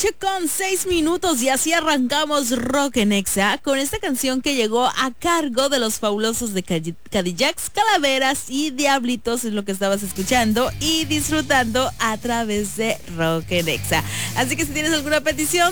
8:06 y así arrancamos Rock en Exa con esta canción que llegó a cargo de los fabulosos de Cadillacs, Calaveras y Diablitos, es lo que estabas escuchando y disfrutando a través de Rock en Exa. Así que si tienes alguna petición,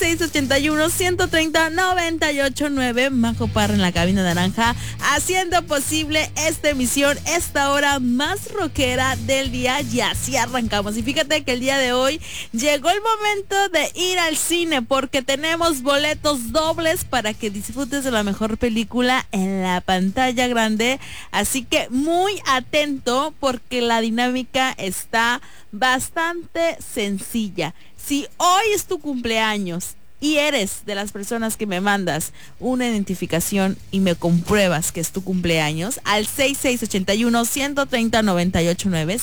6681-130-989, Majo Parra en la cabina naranja, haciendo posible esta emisión, esta hora más rockera del día, y así arrancamos. Y fíjate que el día de hoy llegó el momento de ir al cine porque tenemos boletos dobles para que disfrutes de la mejor película en la pantalla grande. Así que muy atento porque la dinámica está bastante sencilla. Si hoy es tu cumpleaños y eres de las personas que me mandas una identificación y me compruebas que es tu cumpleaños, al 6681-130-989,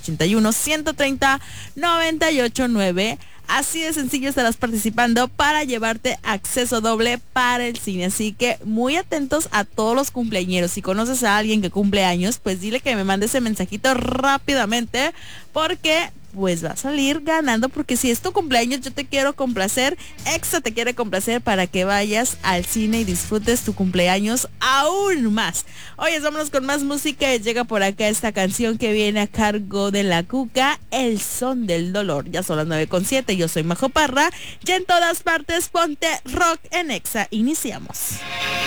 6681-130-989, así de sencillo estarás participando para llevarte acceso doble para el cine. Así que muy atentos a todos los cumpleañeros. Si conoces a alguien que cumple años, pues dile que me mande ese mensajito rápidamente, porque pues va a salir ganando, porque si es tu cumpleaños yo te quiero complacer, Exa te quiere complacer para que vayas al cine y disfrutes tu cumpleaños aún más. Oye, vámonos con más música. Llega por acá esta canción que viene a cargo de La Cuca, El Son del Dolor. Ya son las 9:07, yo soy Majo Parra, y en todas partes ponte Rock en Exa. Iniciamos.